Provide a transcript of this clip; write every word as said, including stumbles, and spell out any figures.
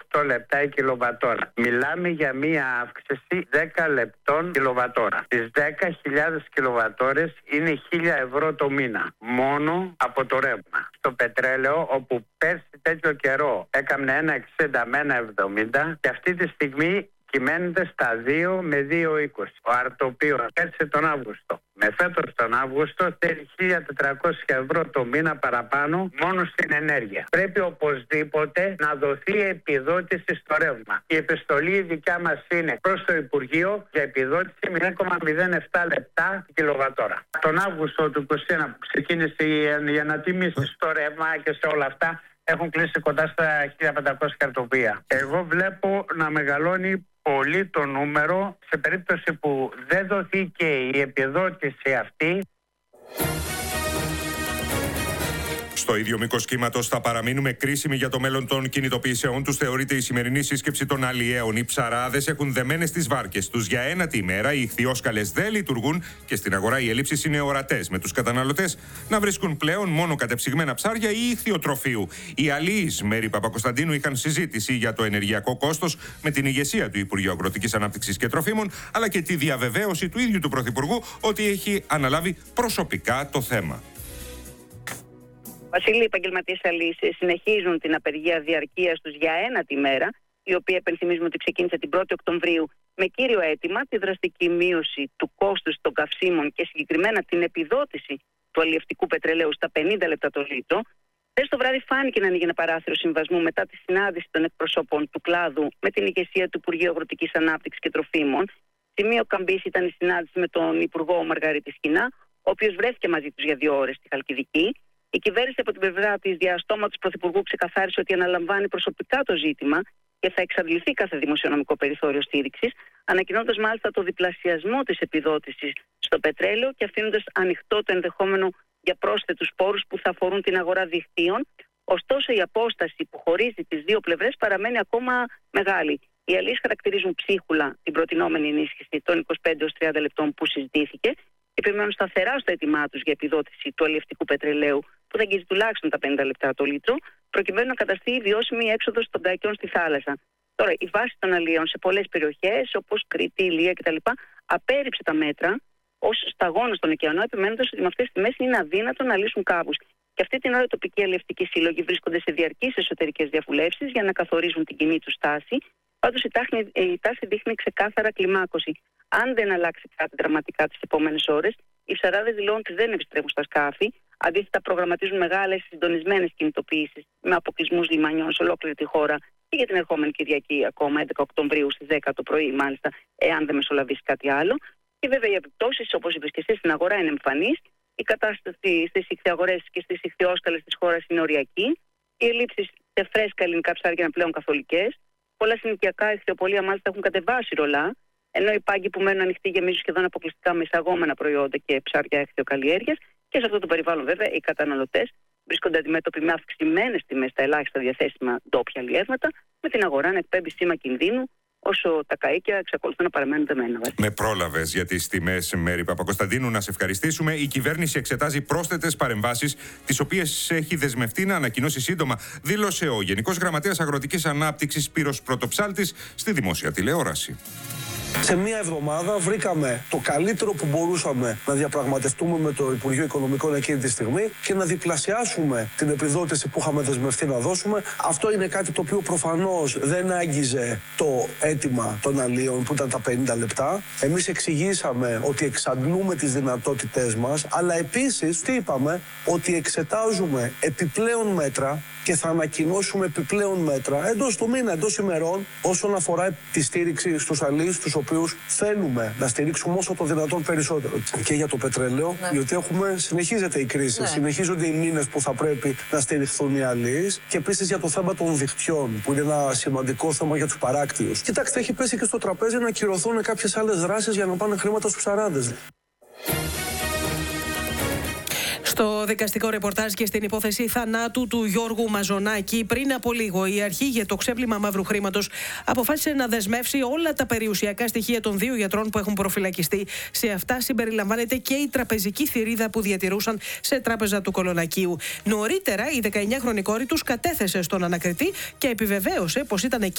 οκτώ λεπτά η κιλοβατόρα. Μιλάμε για μία αύξηση δέκα λεπτών κιλοβατόρα. Στις δέκα χιλιάδες κιλοβατόρες είναι χίλια ευρώ το μήνα. Μόνο από το ρεύμα. Στο πετρέλαιο, όπου πέρσι τέτοιο καιρό έκανε ένα εξήντα με ένα εβδομήντα και αυτή τη στιγμή κυμαίνεται στα δύο με δύο είκοσι. Ο αρτοπίος πέρσι τον Αύγουστο. Με φέτος τον Αύγουστο θέλει χίλια τετρακόσια ευρώ το μήνα παραπάνω μόνο στην ενέργεια. Πρέπει οπωσδήποτε να δοθεί επιδότηση στο ρεύμα. Η επιστολή η δικιά μας είναι προς το Υπουργείο για επιδότηση μηδέν κόμμα μηδέν επτά λεπτά κιλοβατόρα. Τον Αύγουστο του είκοσι ένα που ξεκίνησε η ανατίμηση στο ρεύμα και σε όλα αυτά, έχουν κλείσει κοντά στα χίλια πεντακόσια χαρτοπία. Εγώ βλέπω να μεγαλώνει πολύ το νούμερο σε περίπτωση που δεν δοθεί και η επιδότηση αυτή. Στο ίδιο μήκος κύματος θα παραμείνουμε κρίσιμοι για το μέλλον των κινητοποιήσεών τους. Θεωρείται η σημερινή σύσκεψη των αλλιέων. Οι ψαράδες έχουν δεμένες τις βάρκες τους για ένατη ημέρα. Οι ιχθυόσκαλες δεν λειτουργούν και στην αγορά οι ελλείψεις είναι ορατές. Με τους καταναλωτές να βρίσκουν πλέον μόνο κατεψυγμένα ψάρια ή ιχθυοτροφείου. Οι αλλοίς Μέρη Παπακοσταντίνου είχαν συζήτηση για το ενεργειακό κόστος με την ηγεσία του Υπουργείου Αγροτικής Ανάπτυξης και Τροφίμων, αλλά και τη διαβεβαίωση του ίδιου του Πρωθυπουργού ότι έχει αναλάβει προσωπικά το θέμα. Βασίλη, οι επαγγελματίες αλλοίς συνεχίζουν την απεργία διαρκείας τους για ένατη μέρα, η οποία επενθυμίζουμε ότι ξεκίνησε την πρώτη Οκτωβρίου με κύριο αίτημα τη δραστική μείωση του κόστους των καυσίμων και συγκεκριμένα την επιδότηση του αλλιευτικού πετρελαίου στα πενήντα λεπτά το λίτρο. Χθες το βράδυ φάνηκε να ανοίγει ένα παράθυρο συμβασμού μετά τη συνάντηση των εκπροσώπων του κλάδου με την ηγεσία του Υπουργείου Αγροτικής Ανάπτυξης και Τροφίμων. Σημείο καμπής ήταν η συνάντηση με τον Υπουργό Μαργαρίτη Σκινά, ο οποίος βρέθηκε μαζί τους για δύο ώρες στη Χαλκιδική. Η κυβέρνηση από την πλευρά της διαστόματος Πρωθυπουργού ξεκαθάρισε ότι αναλαμβάνει προσωπικά το ζήτημα και θα εξαντληθεί κάθε δημοσιονομικό περιθώριο στήριξης, ανακοινώντας μάλιστα το διπλασιασμό της επιδότησης στο πετρέλαιο και αφήνοντας ανοιχτό το ενδεχόμενο για πρόσθετους πόρους που θα αφορούν την αγορά δικτύων. Ωστόσο, η απόσταση που χωρίζει τις δύο πλευρές παραμένει ακόμα μεγάλη. Οι αλλοίς χαρακτηρίζουν ψίχουλα την προτινόμενη ενίσχυση των είκοσι πέντε έως τριάντα λεπτών που συζητήθηκε και επιμένουν σταθερά στο αίτημά τους για επιδότηση του αλλιευτικού πετρελαίου, που θα αγγίζει τουλάχιστον τα πενήντα λεπτά το λίτρο, προκειμένου να καταστεί βιώσιμη η έξοδος των καϊκιών στη θάλασσα. Τώρα, η βάση των αλλιέων σε πολλές περιοχές, όπως Κρήτη, Ηλία κτλ., απέρριψε τα μέτρα ως σταγόνα στον ωκεανό, επιμένοντας ότι με αυτές τις τιμές είναι αδύνατο να λύσουν κάπους. Και αυτή την ώρα οι τοπικοί αλλιευτικοί σύλλογοι βρίσκονται σε διαρκείς εσωτερικές διαβουλεύσεις για να καθορίζουν την κοινή του στάση. Πάντως, η τάση, η τάση δείχνει ξεκάθαρα κλιμάκωση. Αν δεν αλλάξει κάτι δραματικά τις επόμενες ώρες, οι ψαράδες δηλώνουν ότι δεν επιστρέφουν στα σκάφη. Αντίθετα, προγραμματίζουν μεγάλες συντονισμένες κινητοποιήσεις με αποκλεισμούς λιμανιών σε ολόκληρη τη χώρα και για την ερχόμενη Κυριακή, ακόμα έντεκα Οκτωβρίου στις δέκα το πρωί, μάλιστα, εάν δεν μεσολαβήσει κάτι άλλο. Και βέβαια οι επιπτώσεις, όπως είπες και εσύ, στην αγορά είναι εμφανής. Η κατάσταση στις ιχθυαγορές και στις ιχθυόσκαλες της χώρας είναι οριακή. Οι ελλείψεις σε φρέσκα ελληνικά ψάρια είναι πλέον καθολικές. Πολλά συνοικιακά ιχθυοπολία μάλιστα έχουν κατεβάσει ρολά, ενώ οι πάγκοι που μένουν ανοιχτοί γεμίζουν σχεδόν αποκλειστικά με εισαγόμενα προϊόντα και ψάρια ιχθυοκαλλιέργειας. Και σε αυτό το περιβάλλον, βέβαια, οι καταναλωτές βρίσκονται αντιμέτωποι με αυξημένες τιμές στα ελάχιστα διαθέσιμα ντόπια αλλιεύματα, με την αγορά να εκπέμπει σήμα κινδύνου, όσο τα καΐκια εξακολουθούν να παραμένουν δεμένα. Με πρόλαβες για τις τιμές, Μέρη Παπακοσταντίνου, να σε ευχαριστήσουμε. Η κυβέρνηση εξετάζει πρόσθετες παρεμβάσεις, τις οποίες έχει δεσμευτεί να ανακοινώσει σύντομα, δήλωσε ο Γενικός Γραμματέας Αγροτικής Ανάπτυξης Σπύρος Πρωτοψάλτης στη δημόσια τηλεόραση. Σε μία εβδομάδα βρήκαμε το καλύτερο που μπορούσαμε να διαπραγματευτούμε με το Υπουργείο Οικονομικών εκείνη τη στιγμή και να διπλασιάσουμε την επιδότηση που είχαμε δεσμευτεί να δώσουμε. Αυτό είναι κάτι το οποίο προφανώς δεν άγγιζε το αίτημα των αλλίων που ήταν τα πενήντα λεπτά. Εμείς εξηγήσαμε ότι εξαντλούμε τις δυνατότητές μας, αλλά επίσης τι είπαμε, ότι εξετάζουμε επιπλέον μέτρα και θα ανακοινώσουμε επιπλέον μέτρα εντός του μήνα, εντός ημερών, όσον αφορά τη στήριξη στους αλλοίς, τους οποίους θέλουμε να στηρίξουμε όσο το δυνατόν περισσότερο. Και για το πετρέλαιο, ναι. διότι έχουμε, συνεχίζεται η κρίση, ναι. συνεχίζονται οι μήνες που θα πρέπει να στηριχθούν οι αλλοίς και επίσης για το θέμα των δικτυών, που είναι ένα σημαντικό θέμα για τους παράκτιους. Κοιτάξτε, έχει πέσει και στο τραπέζι να ακυρωθούν κάποιες άλλες δράσεις για να πάνε χρήματα στους ψαράδες. Στο δικαστικό ρεπορτάζ και στην υπόθεση θανάτου του Γιώργου Μαζονάκη, πριν από λίγο η αρχή για το ξέπλυμα μαύρου χρήματος αποφάσισε να δεσμεύσει όλα τα περιουσιακά στοιχεία των δύο γιατρών που έχουν προφυλακιστεί. Σε αυτά συμπεριλαμβάνεται και η τραπεζική θηρίδα που διατηρούσαν σε τράπεζα του Κολονακίου. Νωρίτερα, η δεκαεννιάχρονη κόρη τους κατέθεσε στον ανακριτή και επιβεβαίωσε πως ήταν